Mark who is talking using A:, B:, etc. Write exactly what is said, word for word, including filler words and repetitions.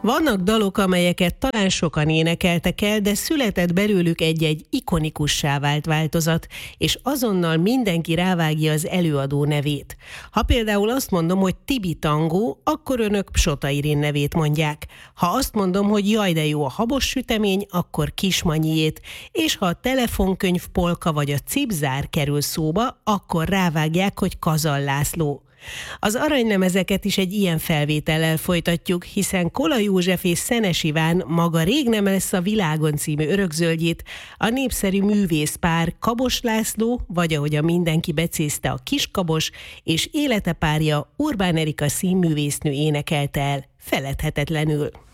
A: Vannak dalok, amelyeket talán sokan énekeltek el, de született belőlük egy-egy ikonikussá vált változat, és azonnal mindenki rávágja az előadó nevét. Ha például azt mondom, hogy Tibi Tangó, akkor önök Psota Irén nevét mondják. Ha azt mondom, hogy jaj de jó a habos sütemény, akkor Kismanyiét, és ha a telefonkönyv polka vagy a cipzár kerül szóba, akkor rávágják, hogy Kazall László. Az aranylemezeket is egy ilyen felvétellel folytatjuk, hiszen Kola József és Szenes Iván Maga rég nem lesz a világon című örökzöldjét, a népszerű művészpár Kabos László, vagy ahogy a mindenki becézte, a Kiskabos, és élete párja Urbán Erika színművésznő énekelte el feledhetetlenül.